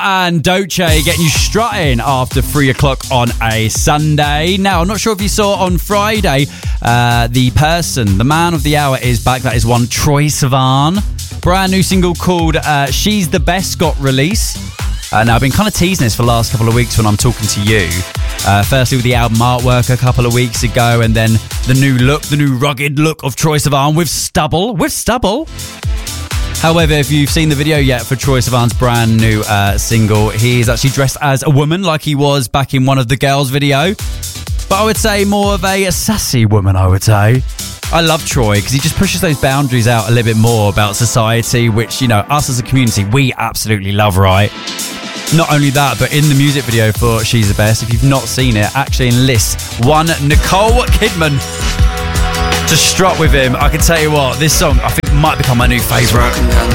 and Doce getting you strutting after 3 o'clock on a Sunday. Now, I'm not sure if you saw on Friday, the man of the hour is back. That is one Troye Sivan. Brand new single called She's the Best got released. Now, I've been kind of teasing this for the last couple of weeks when I'm talking to you. Firstly with the album artwork a couple of weeks ago, and then the new rugged look of Troye Sivan with stubble. However, if you've seen the video yet for Troye Sivan's brand new single, he is actually dressed as a woman like he was back in one of the girls' video. But I would say more of a sassy woman, I would say. I love Troye because he just pushes those boundaries out a little bit more about society, which, you know, us as a community, we absolutely love, right? Not only that, but in the music video for She's the Best, if you've not seen it, actually enlists one Nicole Kidman to strut with him. I can tell you what, this song I think might become my new favourite.